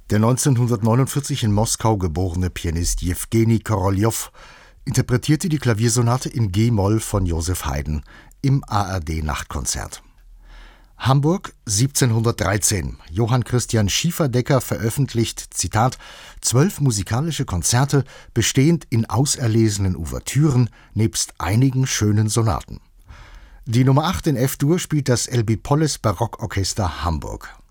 Der 1949 in Moskau geborene Pianist Jewgeni Koroljow interpretierte die Klaviersonate in G-Moll von Joseph Haydn im ARD-Nachtkonzert. Hamburg 1713. Johann Christian Schieferdecker veröffentlicht, Zitat, 12 musikalische Konzerte, bestehend in auserlesenen Ouvertüren nebst einigen schönen Sonaten. Die Nummer 8 in F-Dur spielt das Elbí Polles Barockorchester Hamburg.